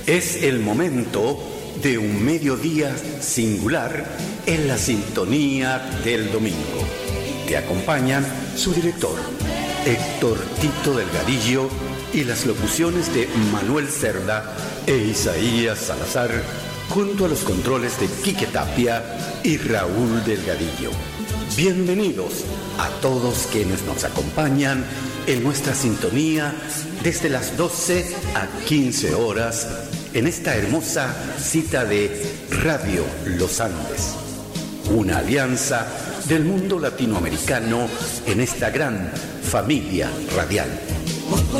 Es el momento de un mediodía singular en la sintonía del domingo. Te acompañan su director, Héctor Tito Delgadillo, y las locuciones de Manuel Cerda e Isaías Salazar, junto a los controles de Quique Tapia y Raúl Delgadillo. Bienvenidos a todos quienes nos acompañan en nuestra sintonía desde las 12 a 15 horas en esta hermosa cita de Radio Los Andes, una alianza del mundo latinoamericano en esta gran familia radial.